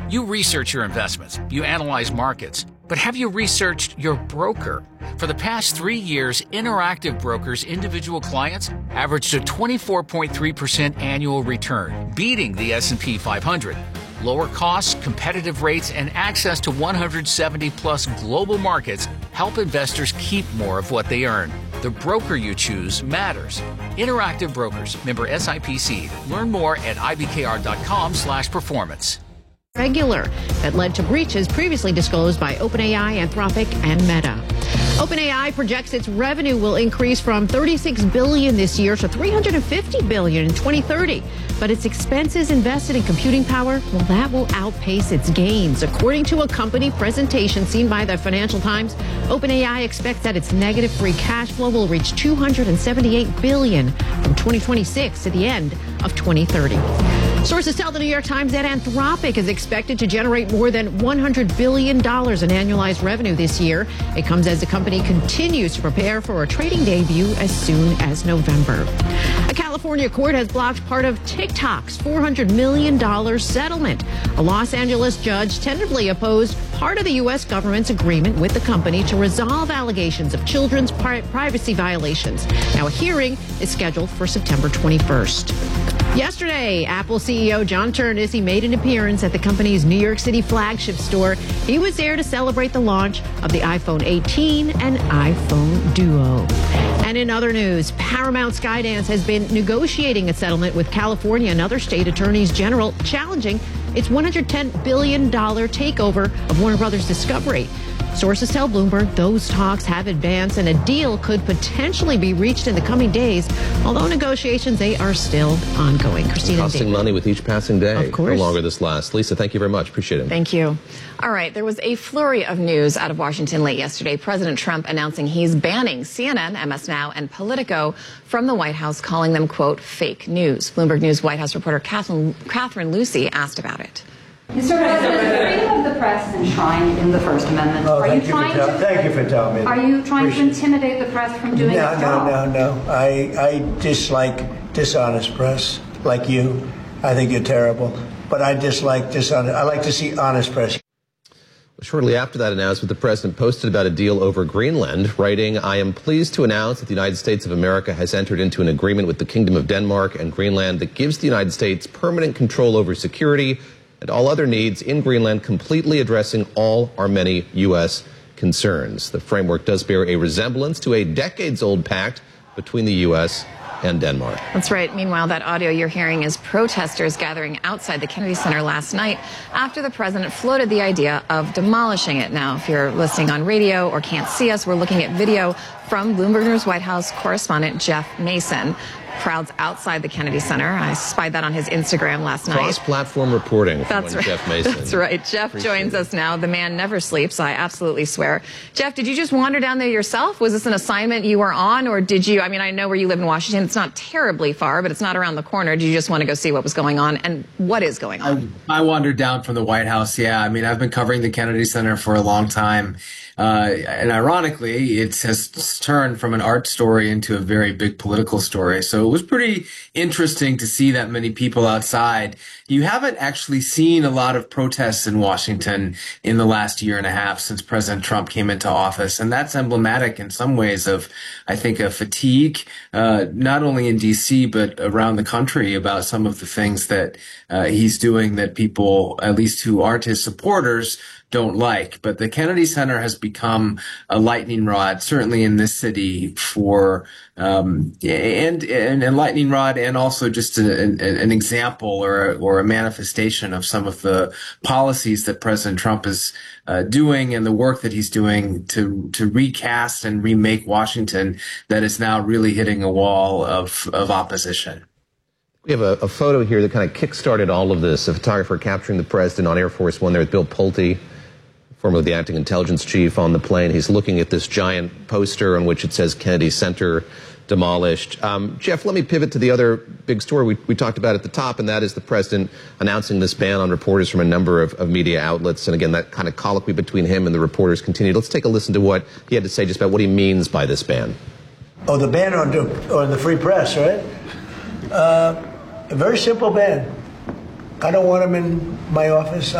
You research your investments, you analyze markets, but have you researched your broker? For the past 3 years, Interactive Brokers' individual clients averaged a 24.3% annual return, beating the S&P 500. Lower costs, competitive rates, and access to 170-plus global markets help investors keep more of what they earn. The broker you choose matters. Interactive Brokers, member SIPC. Learn more at ibkr.com/performance. Regular that led to breaches previously disclosed by OpenAI, Anthropic, and Meta. OpenAI projects its revenue will increase from $36 billion this year to $350 billion in 2030. But its expenses invested in computing power, well, that will outpace its gains. According to a company presentation seen by the Financial Times, OpenAI expects that its negative free cash flow will reach $278 billion from 2026 to the end of 2030. Sources tell the New York Times that Anthropic is expected to generate more than $100 billion in annualized revenue this year. It comes as the company continues to prepare for a trading debut as soon as November. A California court has blocked part of TikTok's $400 million settlement. A Los Angeles judge tentatively opposed part of the U.S. government's agreement with the company to resolve allegations of children's privacy violations. Now, a hearing is scheduled for September 21st. Yesterday, Apple CEO John Ternus made an appearance at the company's New York City flagship store. He was there to celebrate the launch of the iPhone 18 and iPhone Duo. And in other news, Paramount Skydance has been negotiating a settlement with California and other state attorneys general challenging its $110 billion takeover of Warner Brothers Discovery. Sources tell Bloomberg those talks have advanced and a deal could potentially be reached in the coming days, although negotiations, they are still ongoing. Christina, costing money with each passing day. Of course. The longer this lasts. Lisa, thank you very much. Appreciate it. Thank you. All right. There was a flurry of news out of Washington late yesterday. President Trump announcing he's banning CNN, MS Now, and Politico from the White House, calling them, quote, fake news. Bloomberg News White House reporter Catherine Lucy asked about it. Mr. President, the freedom of the press is enshrined in the First Amendment. Thank you for telling me. Are you trying to intimidate the press from doing its job? No. I dislike dishonest press, like you. I think you're terrible. But I dislike dishonest. I like to see honest press. Shortly after that announcement, the president posted about a deal over Greenland, writing, "I am pleased to announce that the United States of America has entered into an agreement with the Kingdom of Denmark and Greenland that gives the United States permanent control over security and all other needs in Greenland, completely addressing all our many U.S. concerns." The framework does bear a resemblance to a decades-old pact between the U.S. and Denmark. That's right. Meanwhile, that audio you're hearing is protesters gathering outside the Kennedy Center last night after the president floated the idea of demolishing it. Now, if you're listening on radio or can't see us, we're looking at video from Bloomberg News White House correspondent Jeff Mason. Crowds outside the Kennedy Center. I spied that on his Instagram last night. Cross-platform reporting from That's right. Jeff Mason. That's right. Jeff joins us now. The man never sleeps, I absolutely swear. Jeff, did you just wander down there yourself? Was this an assignment you were on, or did you, I know where you live in Washington. It's not terribly far, but it's not around the corner. Did you just want to go see what was going on, and what is going on? I wandered down from the White House, yeah. I've been covering the Kennedy Center for a long time. And ironically, it has turned from an art story into a very big political story. So it was pretty interesting to see that many people outside. You haven't actually seen a lot of protests in Washington in the last year and a half since President Trump came into office. And that's emblematic in some ways of, I think, a fatigue, not only in D.C., but around the country about some of the things that he's doing that people, at least who aren't his supporters, don't like. But the Kennedy Center has become a lightning rod, certainly in this city, for and a lightning rod, and also just an example or a manifestation of some of the policies that President Trump is doing and the work that he's doing to recast and remake Washington that is now really hitting a wall of opposition. We have a photo here that kind of kick-started all of this. A photographer capturing the president on Air Force One there with Bill Pulte, formerly the acting intelligence chief, on the plane. He's looking at this giant poster on which it says Kennedy Center demolished. Jeff, let me pivot to the other big story we talked about at the top, and that is the president announcing this ban on reporters from a number of media outlets. And again, that kind of colloquy between him and the reporters continued. Let's take a listen to what he had to say just about what he means by this ban. Oh, the ban on the free press, right? A very simple ban. I don't want them in my office.